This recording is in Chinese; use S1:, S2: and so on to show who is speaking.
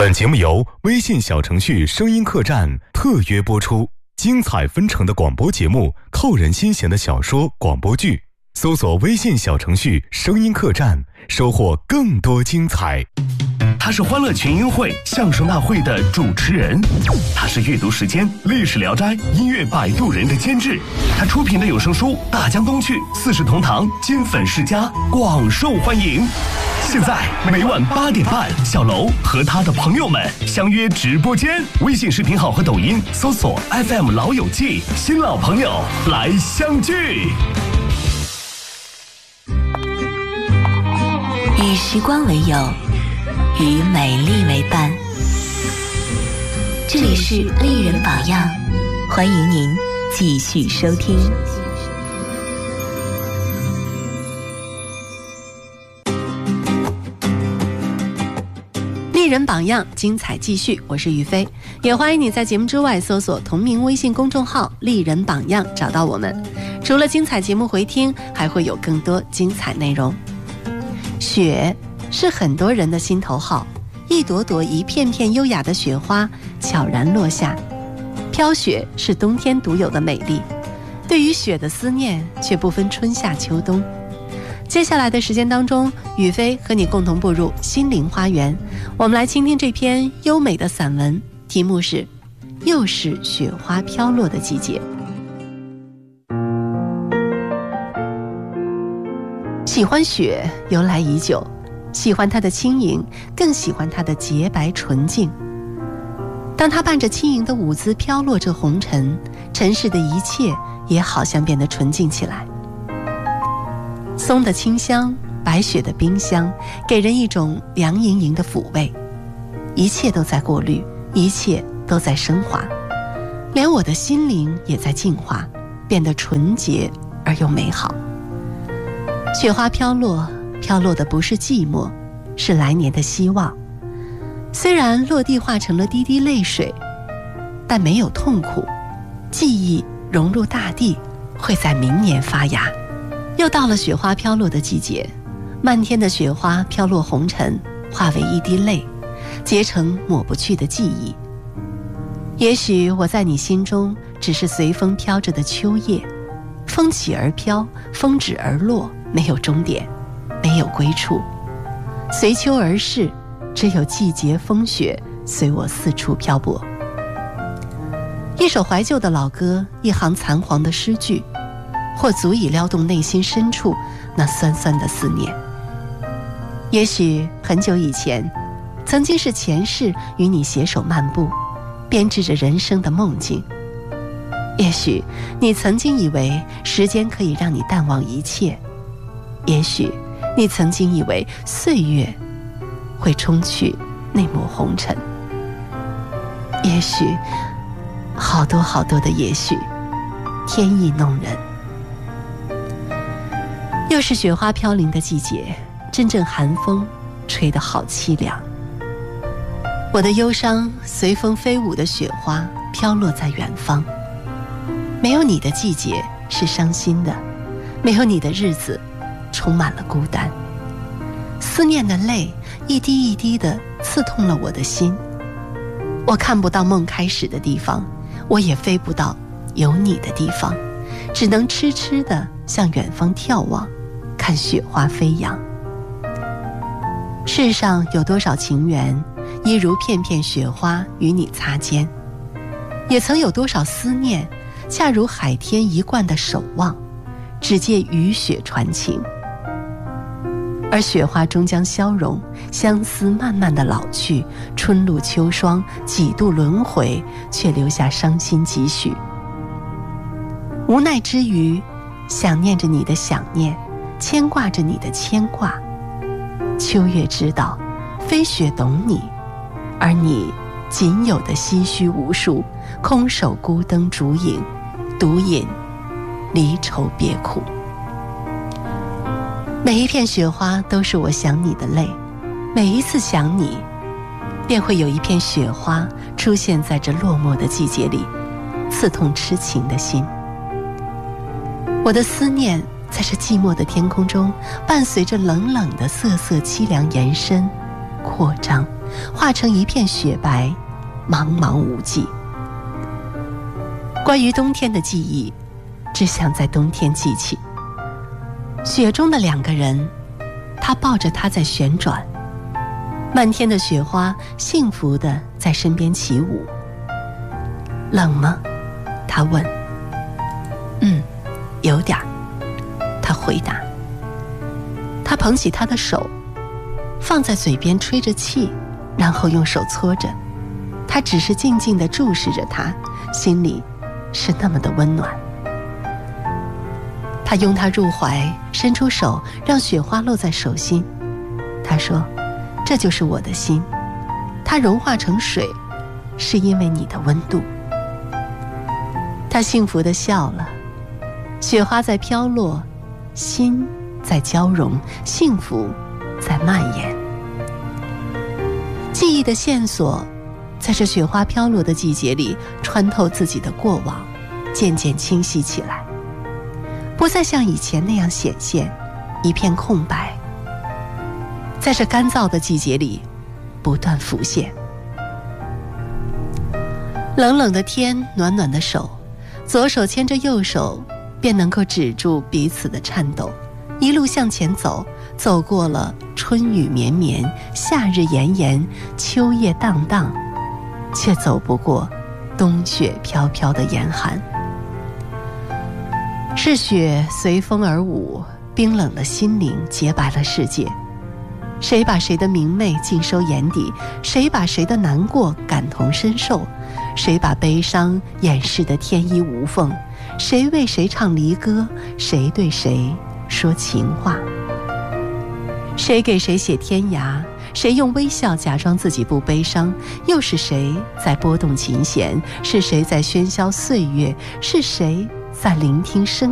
S1: 本节目由微信小程序声音客栈特约播出，精彩纷呈的广播节目，扣人心弦的小说广播剧，搜索微信小程序声音客栈，收获更多精彩。
S2: 他是欢乐群英会相声大会的主持人，他是阅读时间历史聊斋音乐摆渡人的监制，他出品的有声书大江东去四世同堂金粉世家广受欢迎。现在每晚8点半，小楼和他的朋友们相约直播间，微信视频号和抖音搜索 FM 老友记，新老朋友来相聚。
S3: 与时光为友，与美丽为伴。这里是丽人榜样，欢迎您继续收听。丽人榜样，精彩继续，我是于飞，也欢迎你在节目之外搜索同名微信公众号丽人榜样找到我们。除了精彩节目回听，还会有更多精彩内容。雪是很多人的心头好，一朵朵一片片优雅的雪花悄然落下，飘雪是冬天独有的美丽，对于雪的思念却不分春夏秋冬。接下来的时间当中，宇飞和你共同步入心灵花园，我们来倾听这篇优美的散文，题目是又是雪花飘落的季节。喜欢雪由来已久，喜欢它的轻盈，更喜欢它的洁白纯净。当它伴着轻盈的舞姿飘落着红尘，尘世的一切也好像变得纯净起来。松的清香，白雪的冰香，给人一种凉盈盈的抚慰。一切都在过滤，一切都在升华，连我的心灵也在净化，变得纯洁而又美好。雪花飘落，飘落的不是寂寞，是来年的希望。虽然落地化成了滴滴泪水，但没有痛苦。记忆融入大地，会在明年发芽。又到了雪花飘落的季节，漫天的雪花飘落红尘，化为一滴泪，结成抹不去的记忆。也许我在你心中只是随风飘着的秋叶，风起而飘，风止而落，没有终点，没有归处。随秋而逝，只有季节风雪随我四处漂泊。一首怀旧的老歌，一行残黄的诗句，或足以撩动内心深处那酸酸的思念。也许很久以前，曾经是前世与你携手漫步，编织着人生的梦境。也许你曾经以为时间可以让你淡忘一切，也许你曾经以为岁月会冲去那抹红尘，也许好多好多的也许，天意弄人。又是雪花飘零的季节，阵阵寒风吹得好凄凉。我的忧伤随风飞舞的雪花飘落在远方。没有你的季节是伤心的，没有你的日子充满了孤单。思念的泪一滴一滴地刺痛了我的心。我看不到梦开始的地方，我也飞不到有你的地方，只能痴痴地向远方眺望，看雪花飞扬。世上有多少情缘，一如片片雪花与你擦肩，也曾有多少思念，恰如海天一贯的守望，只借雨雪传情。而雪花终将消融，相思慢慢的老去，春露秋霜几度轮回，却留下伤心几许。无奈之余，想念着你的想念，牵挂着你的牵挂。秋月知道，飞雪懂你，而你仅有的唏嘘无数，空守孤灯烛影，独饮离愁别苦。每一片雪花都是我想你的泪，每一次想你，便会有一片雪花出现在这落寞的季节里，刺痛痴情的心。我的思念在这寂寞的天空中，伴随着冷冷的瑟瑟凄凉延伸扩张， 化成一片雪白，茫茫无际。关于冬天的记忆，只想在冬天记起。雪中的两个人，他抱着她在旋转，漫天的雪花幸福地在身边起舞。冷吗？他问。有点儿，他回答。他捧起她的手，放在嘴边吹着气，然后用手搓着。他只是静静地注视着她，心里是那么的温暖。他拥她入怀，伸出手让雪花落在手心。他说，这就是我的心，它融化成水，是因为你的温度。他幸福地笑了，雪花在飘落，心在交融，幸福在蔓延。记忆的线索在这雪花飘落的季节里穿透自己的过往，渐渐清晰起来，不再像以前那样显现，一片空白，在这干燥的季节里不断浮现。冷冷的天，暖暖的手，左手牵着右手，便能够止住彼此的颤抖，一路向前走，走过了春雨绵绵，夏日炎炎，秋夜荡荡，却走不过冬雪飘飘的严寒。是雪随风而舞，冰冷的心灵洁白了世界。谁把谁的明媚尽收眼底，谁把谁的难过感同身受，谁把悲伤掩饰得天衣无缝，谁为谁唱离歌，谁对谁说情话，谁给谁写天涯，谁用微笑假装自己不悲伤，又是谁在拨动琴弦，是谁在喧嚣岁月，是谁在聆听声